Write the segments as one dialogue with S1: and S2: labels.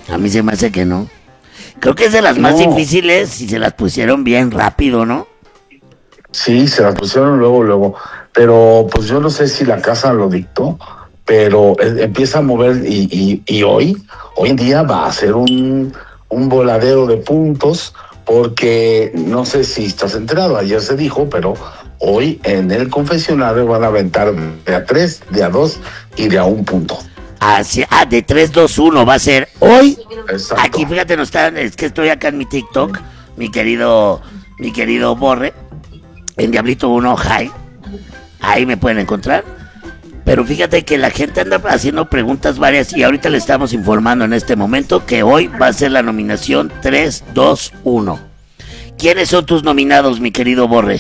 S1: A mí se me hace que no. Creo que es de las más
S2: No,
S1: difíciles y se las pusieron bien rápido, ¿no?
S2: sí, se las pusieron luego. Pero pues yo no sé si la casa lo dictó, pero empieza a mover y hoy en día va a ser un voladero de puntos, porque no sé si estás enterado, ayer se dijo, pero hoy en el confesionario van a aventar de a tres, de a dos y de a un punto.
S1: De 3 2 1 va a ser hoy.
S2: Exacto.
S1: Aquí, fíjate, no está, es que estoy acá en mi TikTok, mi querido Borre, en Diablito 1 High. Ahí me pueden encontrar. Pero fíjate que la gente anda haciendo preguntas varias y ahorita le estamos informando en este momento que hoy va a ser la nominación 3 2 1. ¿Quiénes son tus nominados, mi querido Borre?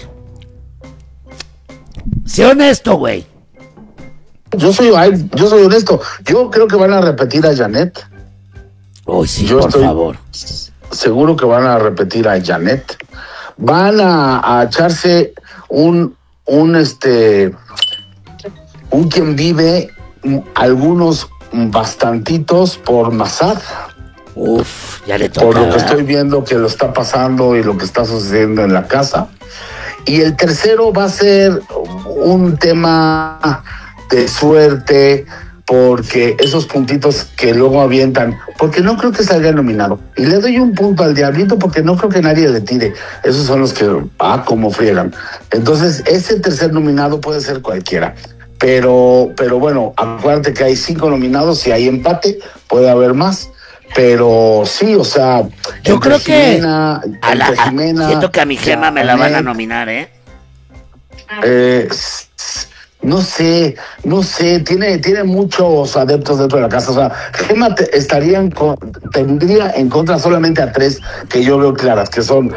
S1: Sé honesto, güey.
S2: Yo soy honesto. Yo creo que van a repetir a Janet.
S1: Uy, sí,
S2: Yo
S1: por
S2: estoy
S1: favor.
S2: seguro que van a repetir a Janet. Van a echarse un quien vive, algunos bastantitos por Massad,
S1: Uf, ya le
S2: por
S1: toca,
S2: lo que
S1: ¿verdad?
S2: estoy viendo que lo está pasando y lo que está sucediendo en la casa. Y el tercero va a ser un tema de suerte, porque esos puntitos que luego avientan, porque no creo que salga nominado. Y le doy un punto al Diablito porque no creo que nadie le tire. Esos son los que, como friegan. Entonces, ese tercer nominado puede ser cualquiera. Pero bueno, acuérdate que hay 5 nominados y hay empate, puede haber más. Pero sí, o sea,
S1: Yo creo que
S2: Jimena,
S1: siento que a mi Gema me la van a
S2: Janet,
S1: nominar, ¿eh?
S2: eh, no sé, tiene muchos adeptos dentro de la casa. O sea, Gema tendría en contra solamente a 3 que yo veo claras, que son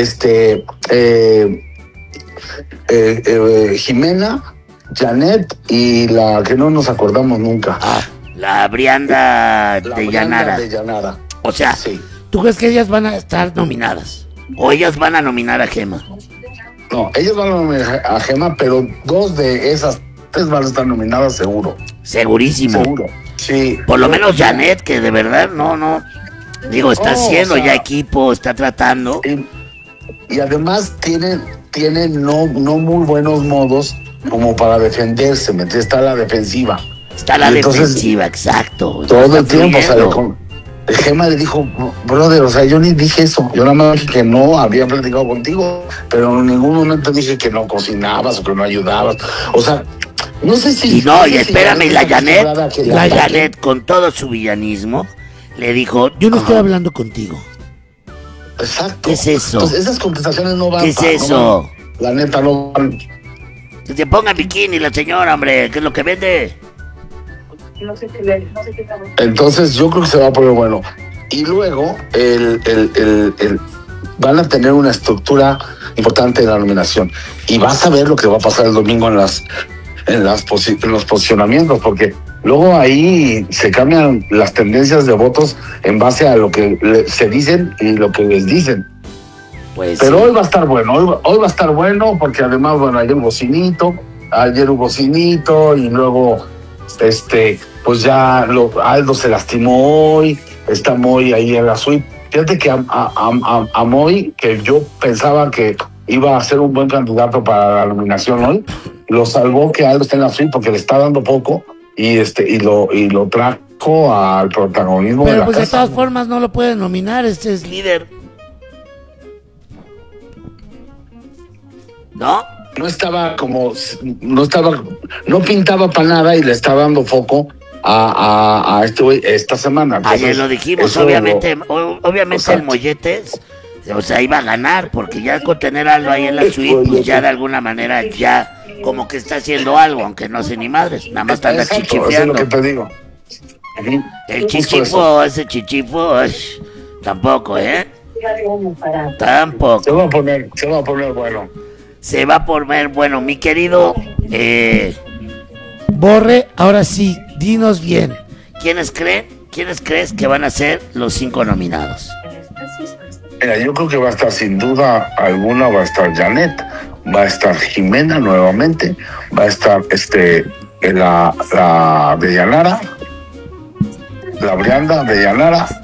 S2: Jimena, Janet y la que no nos acordamos nunca.
S1: La Brianda
S2: La
S1: de
S2: Brianda
S1: Llanara.
S2: de Llanara.
S1: O sea,
S2: Sí.
S1: ¿tú crees que ellas van a estar nominadas? ¿O ellas van a nominar a Gema?
S2: No, ellos van a nominar a Gema, pero 2 de esas 3 van a estar nominadas seguro.
S1: Segurísimo.
S2: Seguro. Sí.
S1: Por lo menos Janet, que de verdad no. Digo, está haciendo
S2: o sea,
S1: ya equipo, está tratando.
S2: y además tiene no muy buenos modos como para defenderse, ¿me entiendes? Está a la defensiva.
S1: Está la
S2: Y entonces,
S1: defensiva, exacto.
S2: todo
S1: Está
S2: el tiempo, o sea,
S1: fluyendo.
S2: Gema le dijo, brother, o sea, yo ni dije eso. Yo nada más dije que no había platicado contigo, pero en ningún momento dije que no cocinabas o que no ayudabas. O sea, no sé si...
S1: Y no,
S2: sé
S1: y
S2: si
S1: espérame, y
S2: está acostumbrada a que
S1: la
S2: ataquen.
S1: Janet, con todo su villanismo, le dijo, yo no estoy hablando contigo.
S2: Exacto.
S1: ¿Qué es eso?
S2: Entonces, esas contestaciones no van.
S1: ¿Qué es eso?
S2: La neta, no van.
S1: Que se ponga bikini la señora, hombre, que es lo que vende.
S2: Entonces, yo creo que se va a poner bueno. Y luego, van a tener una estructura importante de la nominación. Y vas a ver lo que va a pasar el domingo en los posicionamientos, porque luego ahí se cambian las tendencias de votos en base a lo que se dicen y lo que les dicen.
S1: Pues
S2: Pero
S1: sí.
S2: hoy va a estar bueno, hoy va a estar bueno, porque además, bueno, ayer hubo cinito y luego, pues ya Aldo se lastimó hoy, está Moy ahí en la suite. Fíjate que a Moy, que yo pensaba que iba a ser un buen candidato para la nominación hoy, lo salvó que Aldo esté en la suite porque le está dando poco y lo trajo al protagonismo de
S1: Pero
S2: la
S1: pues de
S2: casa.
S1: todas formas no lo pueden nominar, este es líder. ¿No?
S2: No pintaba para nada y le estaba dando foco a este güey esta semana. Entonces,
S1: Ayer lo dijimos,
S2: eso
S1: obviamente el
S2: Exacto.
S1: Molletes, o sea, iba a ganar, porque ya con tener algo ahí en la suite, pues ya de alguna manera ya como que está haciendo algo, aunque no sé ni madres, nada más anda
S2: Exacto, eso es
S1: chichifeando.
S2: lo que te digo. Ujú.
S1: El
S2: Justo
S1: chichifo, ese chichifo, tampoco, ¿eh? Tampoco.
S2: Se va a poner bueno.
S1: Se va a poner bueno, mi querido
S3: Borre, ahora sí, dinos bien.
S1: ¿quiénes crees que van a ser los 5 nominados?
S2: Mira, yo creo que va a estar sin duda alguna, va a estar Janet, va a estar Jimena nuevamente, va a estar la de Llanara, la Brianda de Llanara,